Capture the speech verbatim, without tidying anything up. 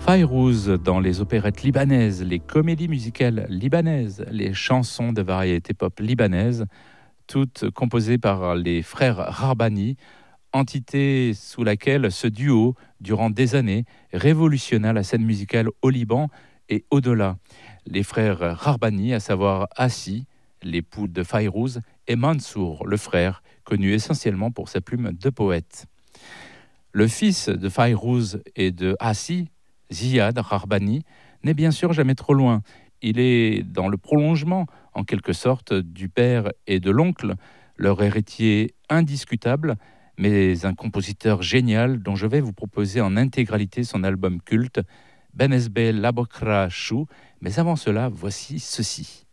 Fayrouz dans les opérettes libanaises, les comédies musicales libanaises, les chansons de variété pop libanaise, toutes composées par les frères Rarbani, entité sous laquelle ce duo, durant des années, révolutionna la scène musicale au Liban et au-delà. Les frères Rarbani, à savoir Assi, l'époux de Fayrouz, et Mansour, le frère, connu essentiellement pour sa plume de poète. Le fils de Fayrouz et de Assi, Ziad Rarbani, n'est bien sûr jamais trop loin. Il est dans le prolongement, en quelque sorte, du père et de l'oncle, leur héritier indiscutable, mais un compositeur génial dont je vais vous proposer en intégralité son album culte, Benesbé Labokra Chou. Mais avant cela, voici ceci.